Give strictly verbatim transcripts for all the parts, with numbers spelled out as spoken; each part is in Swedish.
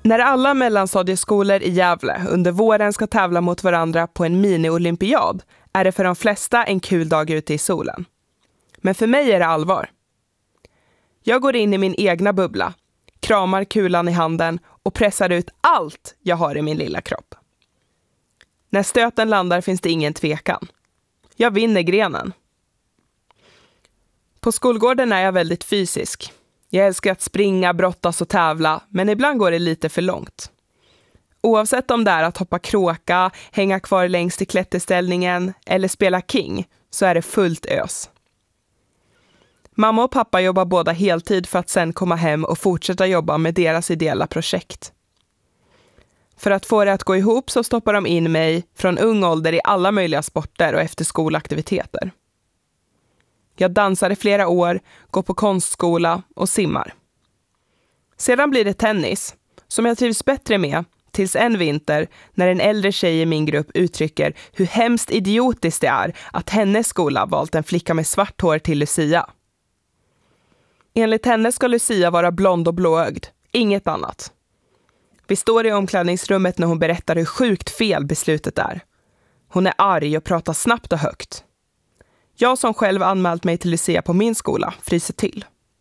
När alla mellanstadieskolor i Gävle under våren ska tävla mot varandra på en mini-olympiad är det för de flesta en kul dag ute i solen. Men för mig är det allvar. Jag går in i min egna bubbla, kramar kulan i handen och pressar ut allt jag har i min lilla kropp. När stöten landar finns det ingen tvekan. Jag vinner grenen. På skolgården är jag väldigt fysisk. Jag älskar att springa, brottas och tävla, men ibland går det lite för långt. Oavsett om det är att hoppa kråka, hänga kvar längst i klätterställningen eller spela king, så är det fullt ös. Mamma och pappa jobbar båda heltid för att sen komma hem och fortsätta jobba med deras ideella projekt. För att få det att gå ihop så stoppar de in mig från ung ålder i alla möjliga sporter och efterskolaktiviteter. Jag dansar i flera år, går på konstskola och simmar. Sedan blir det tennis, som jag trivs bättre med, tills en vinter när en äldre tjej i min grupp uttrycker hur hemskt idiotiskt det är att hennes skola valt en flicka med svart hår till Lucia. Enligt henne ska Lucia vara blond och blåögd, inget annat. Vi står i omklädningsrummet när hon berättar hur sjukt fel beslutet är. Hon är arg och pratar snabbt och högt. Jag som själv anmält mig till Lucia på min skola fryser till.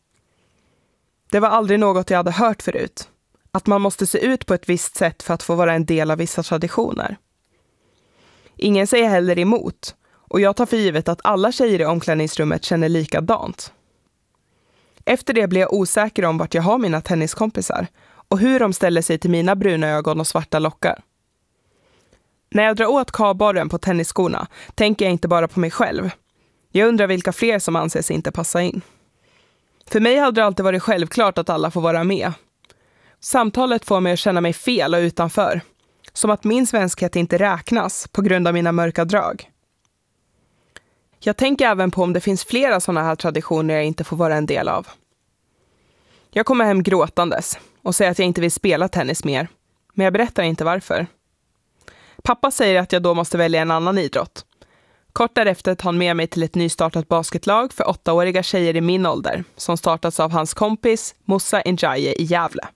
Det var aldrig något jag hade hört förut. Att man måste se ut på ett visst sätt för att få vara en del av vissa traditioner. Ingen säger heller emot. Och jag tar för givet att alla tjejer i omklädningsrummet känner likadant. Efter det blir jag osäker om vart jag har mina tenniskompisar. Och hur de ställer sig till mina bruna ögon och svarta lockar. När jag drar åt kabaren på tennisskorna tänker jag inte bara på mig själv. Jag undrar vilka fler som anses inte passa in. För mig hade det alltid varit självklart att alla får vara med. Samtalet får mig att känna mig fel och utanför. Som att min svenskhet inte räknas på grund av mina mörka drag. Jag tänker även på om det finns flera sådana här traditioner jag inte får vara en del av. Jag kommer hem gråtandes och säger att jag inte vill spela tennis mer. Men jag berättar inte varför. Pappa säger att jag då måste välja en annan idrott. Kort därefter tar han med mig till ett nystartat basketlag för åttaåriga tjejer i min ålder som startats av hans kompis Musa Njaye i Gävle.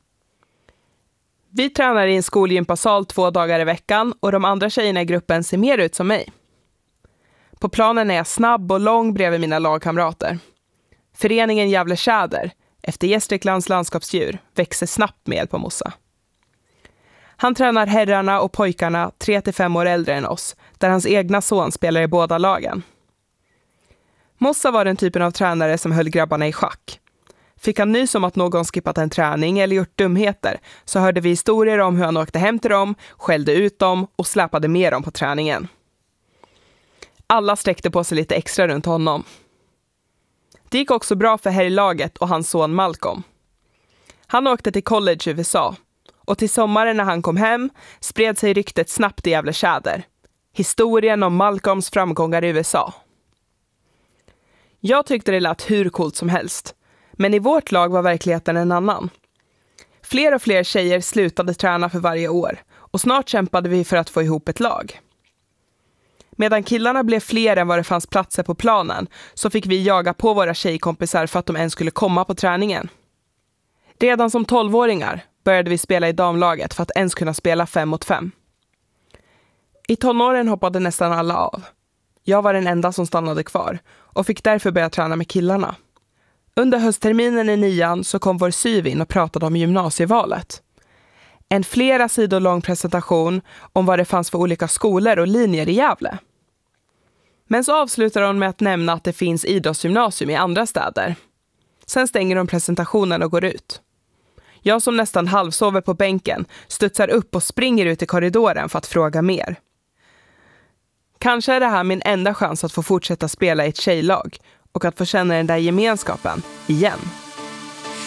Vi tränar i en skolgympasal två dagar i veckan och de andra tjejerna i gruppen ser mer ut som mig. På planen är jag snabb och lång bredvid mina lagkamrater. Föreningen Gävle Tjäder, efter Gästriklands landskapsdjur, växer snabbt med hjälp av Musa. Han tränar herrarna och pojkarna tre till fem år äldre än oss, där hans egna son spelar i båda lagen. Musa var den typen av tränare som höll grabbarna i schack. Fick han nys om att någon skippat en träning eller gjort dumheter så hörde vi historier om hur han åkte hem till dem, skällde ut dem och släpade med dem på träningen. Alla sträckte på sig lite extra runt honom. Det gick också bra för herrlaget och hans son Malcolm. Han åkte till college i U S A och till sommaren när han kom hem spred sig ryktet snabbt i Gävle Tjäder. Historien om Malcolms framgångar i U S A. Jag tyckte det lät hur coolt som helst. Men i vårt lag var verkligheten en annan. Fler och fler tjejer slutade träna för varje år. Och snart kämpade vi för att få ihop ett lag. Medan killarna blev fler än vad det fanns platser på planen så fick vi jaga på våra tjejkompisar för att de ens skulle komma på träningen. Redan som tolvåringar började vi spela i damlaget för att ens kunna spela fem mot fem. I tonåren hoppade nästan alla av. Jag var den enda som stannade kvar och fick därför börja träna med killarna. Under höstterminen i nian så kom vår syv in och pratade om gymnasievalet. En flera sidor lång presentation om vad det fanns för olika skolor och linjer i Gävle. Men så avslutar hon med att nämna att det finns idrottsgymnasium i andra städer. Sen stänger de presentationen och går ut. Jag som nästan halvsover på bänken studsar upp och springer ut i korridoren för att fråga mer. Kanske är det här min enda chans att få fortsätta spela i ett tjejlag och att få känna den där gemenskapen igen.